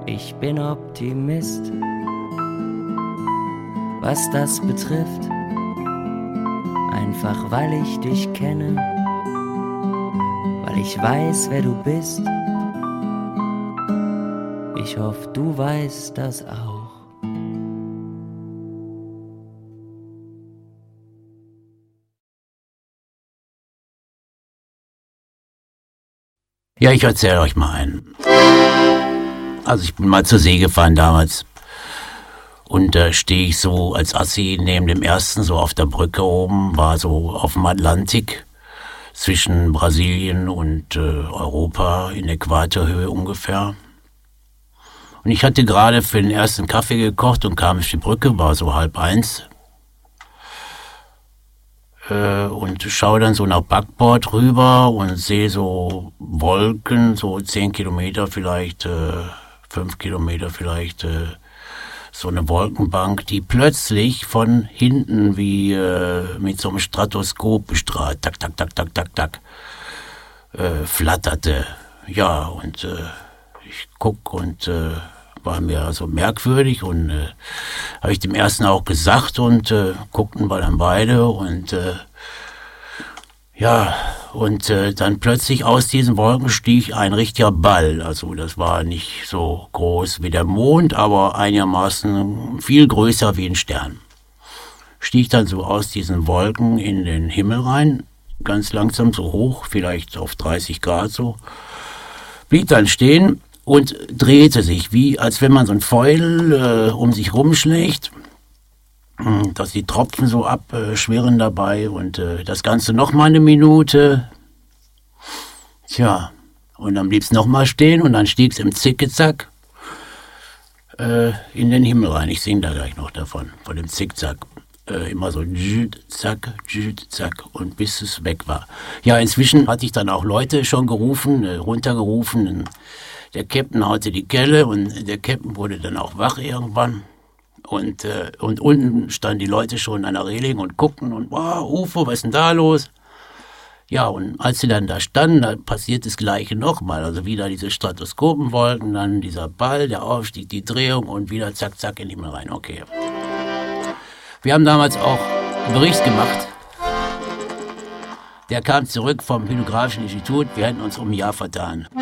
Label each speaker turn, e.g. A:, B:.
A: Ich bin Optimist, was das betrifft. Einfach weil ich dich kenne, weil ich weiß, wer du bist. Ich hoffe, du weißt das auch.
B: Ja, ich erzähle euch mal einen. Also ich bin mal zur See gefahren damals. Und da stehe ich so als Assi neben dem ersten, so auf der Brücke oben, war so auf dem Atlantik zwischen Brasilien und Europa in Äquatorhöhe ungefähr. Und ich hatte gerade für den ersten Kaffee gekocht und kam auf die Brücke, war so 12:30. Und schaue dann so nach Backbord rüber und sehe so Wolken, so 10 Kilometer vielleicht, 5 Kilometer vielleicht, so eine Wolkenbank, die plötzlich von hinten wie mit so einem Stroboskop bestrahlt, tak, tak, tak, tak, tak, tak, flatterte. Ja, und ich guck und war mir so merkwürdig und habe ich dem ersten auch gesagt und guckten wir dann beide und ja, und dann plötzlich aus diesen Wolken stieg ein richtiger Ball. Also das war nicht so groß wie der Mond, aber einigermaßen viel größer wie ein Stern. Stieg dann so aus diesen Wolken in den Himmel rein, ganz langsam so hoch, vielleicht auf 30 Grad so, blieb dann stehen und drehte sich, wie als wenn man so ein Fäudel um sich rumschlägt, dass die Tropfen so abschwirren dabei und das Ganze noch mal eine Minute. Tja, und dann blieb es noch mal stehen und dann stieg es im Zickzack in den Himmel rein. Ich singe da gleich noch davon, von dem Zickzack. Immer so zack, zack und bis es weg war. Ja, inzwischen hatte ich dann auch Leute schon gerufen, runtergerufen. Der Captain haute die Kelle und der Captain wurde dann auch wach irgendwann. Und unten standen die Leute schon an der Reling und guckten und wow, UFO, was ist denn da los? Ja, und als sie dann da standen, da passiert das Gleiche nochmal. Also wieder diese Stroboskopenwolken, dann dieser Ball, der Aufstieg, die Drehung und wieder zack, zack in den Himmel rein. Okay. Wir haben damals auch einen Bericht gemacht. Der kam zurück vom Hydrographischen Institut. Wir hätten uns um ein Jahr vertan.